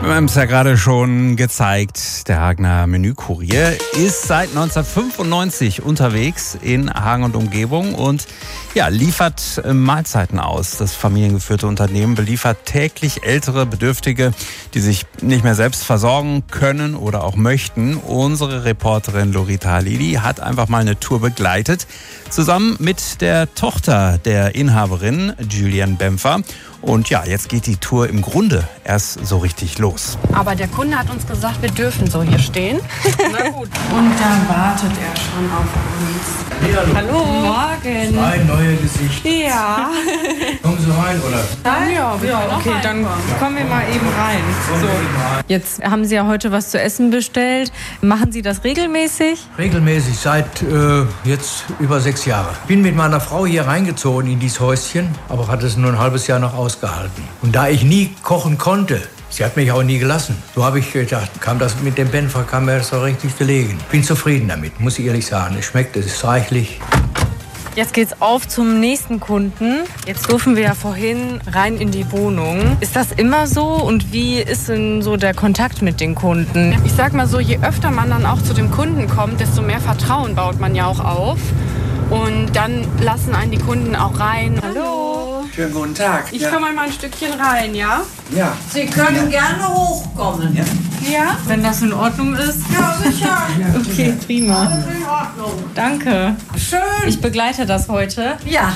Wir haben es ja gerade schon gezeigt, der Hagener Menükurier ist seit 1995 unterwegs in Hagen und Umgebung und ja, liefert Mahlzeiten aus. Das familiengeführte Unternehmen beliefert täglich ältere Bedürftige, die sich nicht mehr selbst versorgen können oder auch möchten. Unsere Reporterin Lorita Halidi hat einfach mal eine Tour begleitet, zusammen mit der Tochter der Inhaberin, Julian Bempfer. Und ja, jetzt geht die Tour im Grunde erst so richtig los. Aber der Kunde hat uns gesagt, wir dürfen so hier stehen. Na gut. Und da wartet er schon auf uns. Ja, hallo. Guten Morgen. Zwei neue Gesichter. Ja. Kommen Sie rein, oder? Ja, okay, dann kommen wir mal eben rein. So. Jetzt haben Sie ja heute was zu essen bestellt. Machen Sie das regelmäßig? Regelmäßig, seit jetzt über 6 Jahren. Bin mit meiner Frau hier reingezogen in dieses Häuschen, aber hatte es nur ein halbes Jahr noch ausgehalten. Und da ich nie kochen konnte, sie hat mich auch nie gelassen, so habe ich gedacht, kam das mit dem Bempfer, kam mir das so richtig gelegen. Bin zufrieden damit, muss ich ehrlich sagen. Es schmeckt, es ist reichlich. Jetzt geht's auf zum nächsten Kunden. Jetzt durften wir ja vorhin rein in die Wohnung. Ist das immer so und wie ist denn so der Kontakt mit den Kunden? Ich sag mal so, je öfter man dann auch zu dem Kunden kommt, desto mehr Vertrauen baut man ja auch auf. Und dann lassen einen die Kunden auch rein. Hallo. Schönen guten Tag. Ich komme mal ein Stückchen rein, ja? Ja. Sie können gerne hochkommen. Ja? Wenn das in Ordnung ist? Ja, sicher. Okay, prima. Alles in Ordnung. Danke. Schön. Ich begleite das heute. Ja,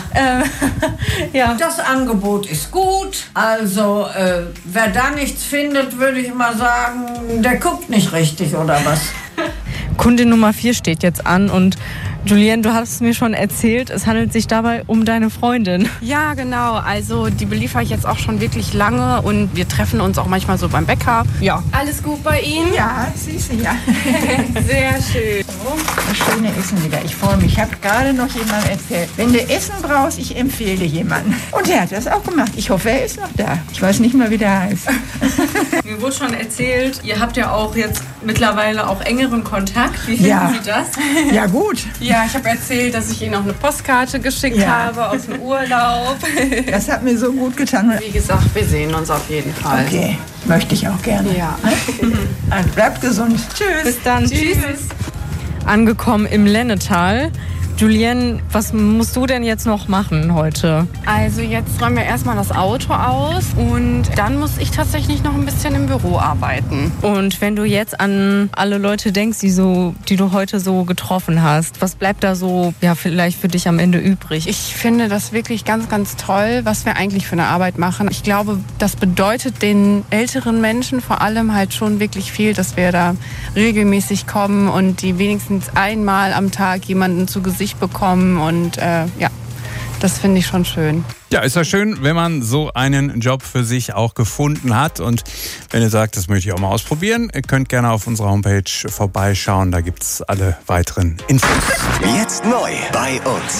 Ja. das Angebot ist gut. Also, wer da nichts findet, würde ich mal sagen, der guckt nicht richtig, oder was? Kunde Nummer 4 steht jetzt an und Julian, du hast mir schon erzählt, es handelt sich dabei um deine Freundin. Ja, genau. Also die beliefere ich jetzt auch schon wirklich lange und wir treffen uns auch manchmal so beim Bäcker. Ja. Alles gut bei Ihnen? Ja, siehst du, ja. Sehr schön. Das schöne Essen wieder. Ich freue mich. Ich habe gerade noch jemandem erzählt, wenn du Essen brauchst, ich empfehle dir jemanden. Und er hat das auch gemacht. Ich hoffe, er ist noch da. Ich weiß nicht mal, wie der heißt. Mir wurde schon erzählt, ihr habt ja auch jetzt mittlerweile auch engeren Kontakt. Wie finden Ja. Sie das? Ja, gut. Ja, ich habe erzählt, dass ich Ihnen auch eine Postkarte geschickt Ja. habe aus dem Urlaub. Das hat mir so gut getan. Wie gesagt, wir sehen uns auf jeden Fall. Okay, möchte ich auch gerne. Ja. Also, bleibt gesund. Tschüss. Bis dann. Tschüss. Angekommen im Lennetal. Julian, was musst du denn jetzt noch machen heute? Also jetzt räumen wir erstmal das Auto aus und dann muss ich tatsächlich noch ein bisschen im Büro arbeiten. Und wenn du jetzt an alle Leute denkst, die du heute so getroffen hast, was bleibt da so ja vielleicht für dich am Ende übrig? Ich finde das wirklich ganz, ganz toll, was wir eigentlich für eine Arbeit machen. Ich glaube, das bedeutet den älteren Menschen vor allem halt schon wirklich viel, dass wir da regelmäßig kommen und die wenigstens einmal am Tag jemanden zu Gesicht bekommen und ja, das finde ich schon schön. Ja, ist ja schön, wenn man so einen Job für sich auch gefunden hat. Und wenn ihr sagt, das möchte ich auch mal ausprobieren, ihr könnt gerne auf unserer Homepage vorbeischauen. Da gibt's alle weiteren Infos. Jetzt neu bei uns.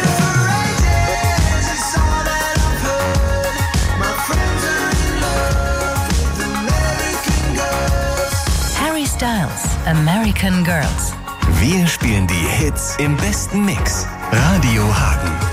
Harry Styles, American Girls. Wir spielen die Hits im besten Mix. Radio Hagen.